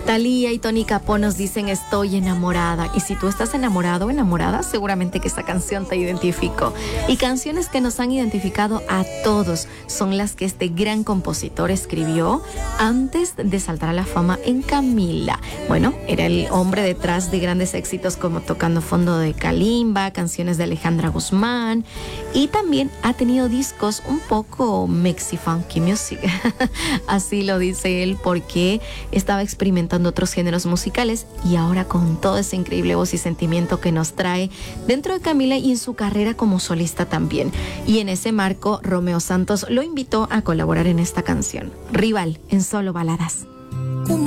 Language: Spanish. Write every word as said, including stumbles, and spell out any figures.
Thalía y Tony Capó nos dicen estoy enamorada. Y si tú estás enamorado o enamorada, seguramente que esta canción te identificó. Y canciones que nos han identificado a todos son las que este gran compositor escribió antes de saltar a la fama en Camila. Bueno, era el hombre detrás de grandes éxitos como Tocando Fondo de Kalimba, canciones de Alejandra Guzmán, y también ha tenido discos un poco mexi-funky music. Así lo dice él porque estaba experimentando otros géneros musicales y ahora con todo ese increíble voz y sentimiento que nos trae dentro de Camila y en su carrera como solista también. Y en ese marco, Romeo Santos lo invitó a colaborar en esta canción, Rival, en Solo Baladas.